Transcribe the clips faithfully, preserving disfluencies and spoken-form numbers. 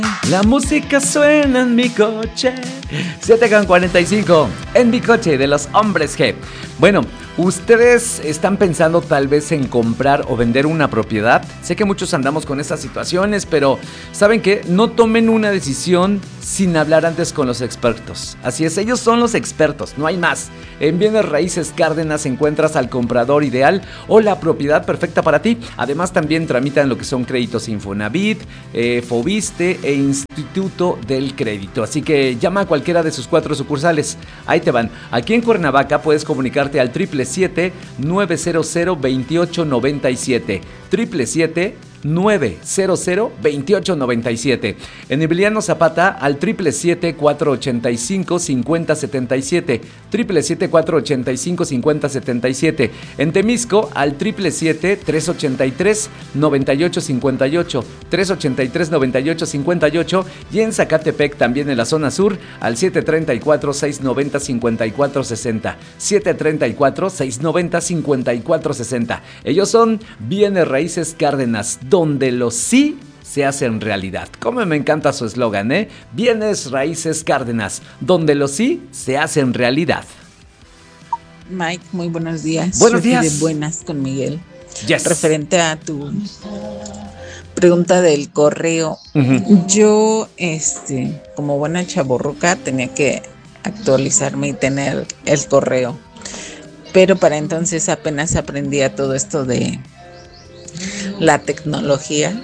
La música suena en mi coche. siete con cuarenta y cinco en mi coche de los hombres G. Bueno, ¿ustedes están pensando tal vez en comprar o vender una propiedad? Sé que muchos andamos con estas situaciones, pero ¿saben qué? No tomen una decisión sin hablar antes con los expertos. Así es, ellos son los expertos, no hay más. En Bienes Raíces Cárdenas encuentras al comprador ideal o la propiedad perfecta para ti. Además también tramitan lo que son créditos Infonavit, eh, Fobiste e Instituto del Crédito. Así que llama a cualquiera de sus cuatro sucursales. Ahí te van. Aquí en Cuernavaca puedes comunicarte al siete siete siete, nueve cero cero, dos ocho nueve siete. siete siete siete, nueve cero cero, dos ocho nueve siete. En Emiliano Zapata al siete siete siete, cuatro ocho cinco, cinco cero siete siete. siete siete siete, cuatro ocho cinco, cinco cero siete siete. En Temisco al siete siete siete, tres ocho tres, nueve ocho cinco ocho. tres ocho tres, nueve ocho cinco ocho. Y en Zacatepec también en la zona sur al siete tres cuatro, seis nueve cero, cinco cuatro seis cero. siete tres cuatro, seis nueve cero, cinco cuatro seis cero. Ellos son Bienes Raíces Cárdenas, donde los sí se hacen realidad. Como me encanta su eslogan, ¿eh? Bienes Raíces Cárdenas, donde los sí se hacen realidad. Mike, muy buenos días. Buenos Yo días. de buenas con Miguel. Yes. Referente a tu pregunta del correo. Uh-huh. Yo, este, como buena chavorruca, tenía que actualizarme y tener el correo. Pero para entonces apenas aprendía todo esto de la tecnología.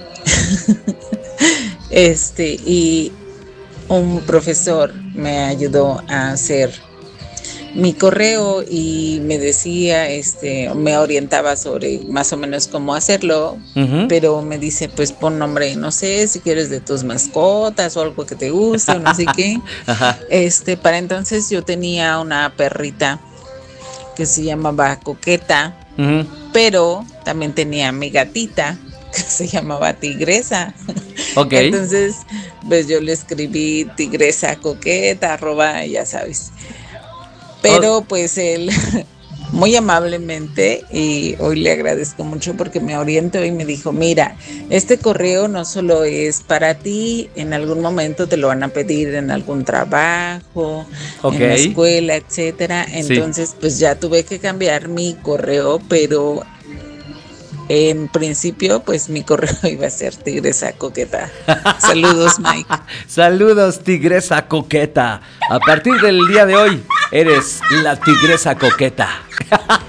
este y un profesor me ayudó a hacer mi correo y me decía, este, me orientaba sobre más o menos cómo hacerlo, uh-huh. Pero me dice, pues pon nombre, no sé, si quieres de tus mascotas o algo que te guste o no sé qué. Este, para entonces yo tenía una perrita que se llamaba Coqueta, uh-huh. Pero también tenía mi gatita que se llamaba Tigresa. Okay. Entonces, pues yo le escribí Tigresa Coqueta, arroba, ya sabes. Pero oh. pues él muy amablemente, y hoy le agradezco mucho porque me orientó y me dijo, mira, este correo no solo es para ti, en algún momento te lo van a pedir en algún trabajo, okay. En la escuela, etcétera. Entonces, sí. Pues ya tuve que cambiar mi correo, pero en principio, pues mi correo iba a ser Tigresa Coqueta. Saludos, Mike. Saludos, Tigresa Coqueta. A partir del día de hoy, eres la Tigresa Coqueta.